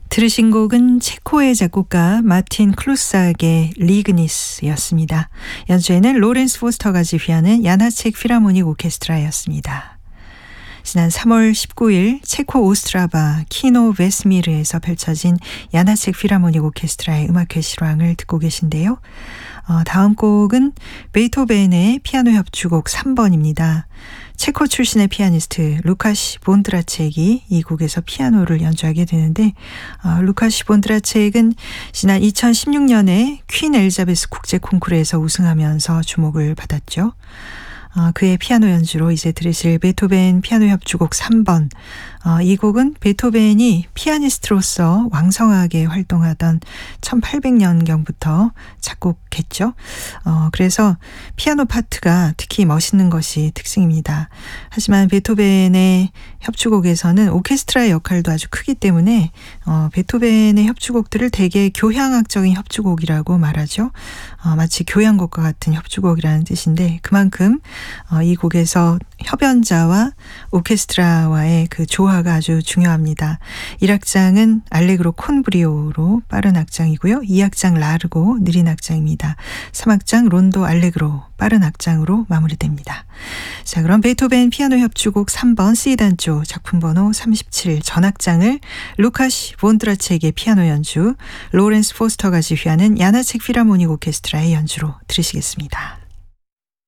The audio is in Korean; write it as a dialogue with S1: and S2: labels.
S1: 들으신 곡은 체코의 작곡가 마틴 클루삭의 리그니스였습니다. 연주에는 로렌스 포스터가 지휘하는 야나책 필하모닉 오케스트라였습니다. 지난 3월 19일 체코 오스트라바 키노 베스미르에서 펼쳐진 야나책 필하모닉 오케스트라의 음악회 실황을 듣고 계신데요. 다음 곡은 베토벤의 피아노 협주곡 3번입니다. 체코 출신의 피아니스트 루카시 본드라첵이 이 곡에서 피아노를 연주하게 되는데 루카시 본드라첵은 지난 2016년에 퀸 엘리자베스 국제 콩쿠르에서 우승하면서 주목을 받았죠. 그의 피아노 연주로 이제 들으실 베토벤 피아노 협주곡 3번. 이 곡은 베토벤이 피아니스트로서 왕성하게 활동하던 1800년경부터 작곡했죠. 그래서 피아노 파트가 특히 멋있는 것이 특징입니다. 하지만 베토벤의 협주곡에서는 오케스트라의 역할도 아주 크기 때문에 베토벤의 협주곡들을 대개 교향악적인 협주곡이라고 말하죠. 마치 교향곡과 같은 협주곡이라는 뜻인데 그만큼 이 곡에서 협연자와 오케스트라와의 그 조화가 아주 중요합니다. 1악장은 알레그로 콘브리오로 빠른 악장이고요. 2악장 라르고 느린 악장입니다. 3악장 론도 알레그로 빠른 악장으로 마무리됩니다. 자, 그럼 베토벤 피아노 협주곡 3번 C단조 작품 번호 37 전악장을 루카시 본드라첵의 피아노 연주, 로렌스 포스터가 지휘하는 야나책 필하모닉 오케스트라의 연주로 들으시겠습니다.